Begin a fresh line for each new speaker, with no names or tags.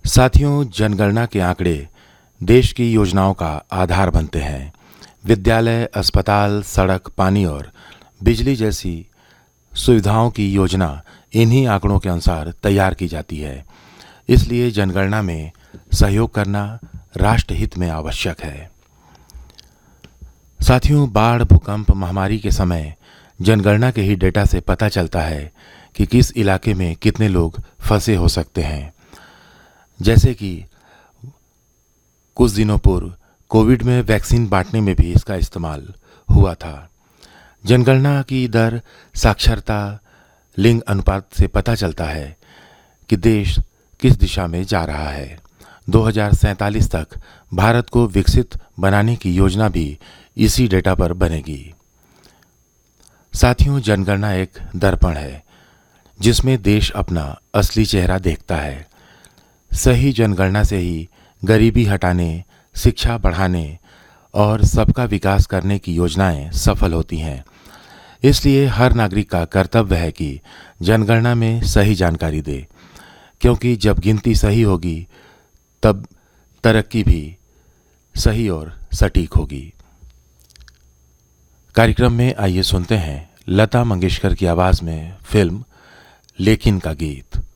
साथियों, जनगणना के आंकड़े देश की योजनाओं का आधार बनते हैं। विद्यालय, अस्पताल, सड़क, पानी और बिजली जैसी सुविधाओं की योजना इन्हीं आंकड़ों के अनुसार तैयार की जाती है। इसलिए जनगणना में सहयोग करना राष्ट्रहित में आवश्यक है। साथियों, बाढ़, भूकंप, महामारी के समय जनगणना के ही डेटा से पता चलता है कि किस इलाके में कितने लोग फंसे हो सकते हैं। जैसे कि कुछ दिनों पूर्व कोविड में वैक्सीन बांटने में भी इसका इस्तेमाल हुआ था। जनगणना की दर, साक्षरता, लिंग अनुपात से पता चलता है कि देश किस दिशा में जा रहा है। 2047 तक भारत को विकसित बनाने की योजना भी इसी डेटा पर बनेगी। साथियों, जनगणना एक दर्पण है जिसमें देश अपना असली चेहरा देखता है। सही जनगणना से ही गरीबी हटाने, शिक्षा बढ़ाने और सबका विकास करने की योजनाएं सफल होती हैं। इसलिए हर नागरिक का कर्तव्य है कि जनगणना में सही जानकारी दे, क्योंकि जब गिनती सही होगी तब तरक्की भी सही और सटीक होगी। कार्यक्रम में आइए सुनते हैं लता मंगेशकर की आवाज में फिल्म लेकिन का गीत।